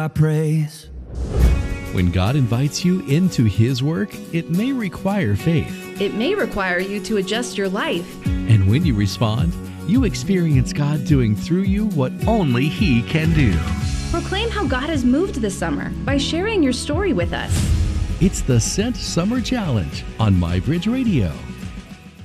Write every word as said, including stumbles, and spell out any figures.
I praise. When God invites you into His work, it may require faith. It may require you to adjust your life. And when you respond, you experience God doing through you what only He can do. Proclaim how God has moved this summer by sharing your story with us. It's the Sent Summer Challenge on MyBridge Radio.